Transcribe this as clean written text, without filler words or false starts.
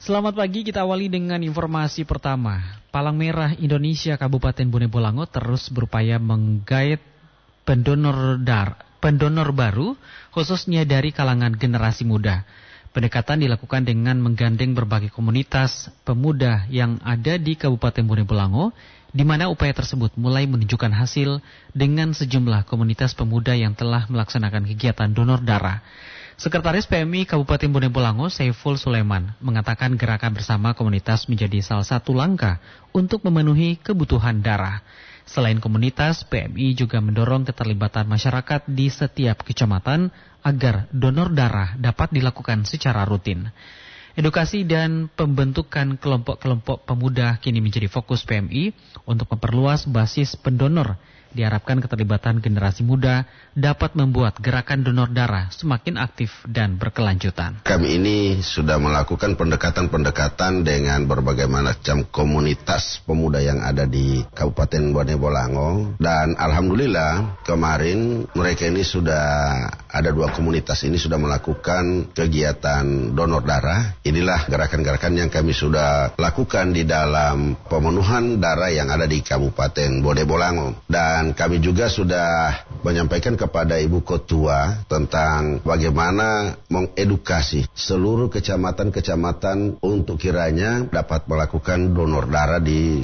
Selamat pagi, kita awali dengan informasi pertama. Palang Merah Indonesia Kabupaten Bone Bolango terus berupaya menggait pendonor baru, khususnya dari kalangan generasi muda. Pendekatan dilakukan dengan menggandeng berbagai komunitas pemuda yang ada di Kabupaten Bone Bolango, di mana upaya tersebut mulai menunjukkan hasil dengan sejumlah komunitas pemuda yang telah melaksanakan kegiatan donor darah. Sekretaris PMI Kabupaten Bone Bolango, Saiful Sulaiman, mengatakan gerakan bersama komunitas menjadi salah satu langkah untuk memenuhi kebutuhan darah. Selain komunitas, PMI juga mendorong keterlibatan masyarakat di setiap kecamatan agar donor darah dapat dilakukan secara rutin. Edukasi dan pembentukan kelompok-kelompok pemuda kini menjadi fokus PMI untuk memperluas basis pendonor. Diharapkan keterlibatan generasi muda dapat membuat gerakan donor darah semakin aktif dan berkelanjutan. Kami ini sudah melakukan pendekatan-pendekatan dengan berbagai macam komunitas pemuda yang ada di Kabupaten Bone Bolango. Dan alhamdulillah kemarin mereka ini sudah ada 2 komunitas ini sudah melakukan kegiatan donor darah. Inilah gerakan-gerakan yang kami sudah lakukan di dalam pemenuhan darah yang ada di Kabupaten Bone Bolango. Dan kami juga sudah menyampaikan kepada Ibu Ketua tentang bagaimana mengedukasi seluruh kecamatan-kecamatan untuk kiranya dapat melakukan donor darah di